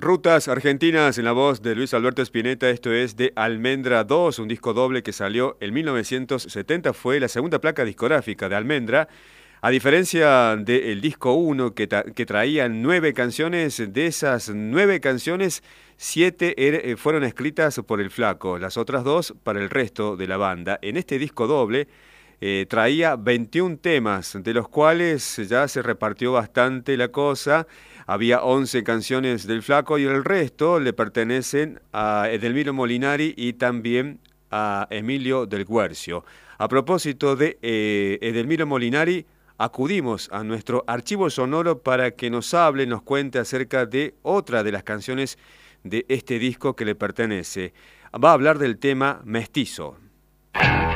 Rutas Argentinas en la voz de Luis Alberto Spinetta, esto es de Almendra 2, un disco doble que salió en 1970, fue la segunda placa discográfica de Almendra. A diferencia del disco 1 que traía 9 canciones, de esas 9 canciones, 7 fueron escritas por el Flaco, las otras 2 para el resto de la banda. En este disco doble traía 21 temas, de los cuales ya se repartió bastante la cosa. Había 11 canciones del Flaco y el resto le pertenecen a Edelmiro Molinari y también a Emilio del Guercio. A propósito de Edelmiro Molinari, acudimos a nuestro archivo sonoro para que nos hable, nos cuente acerca de otra de las canciones de este disco que le pertenece. Va a hablar del tema Mestizo.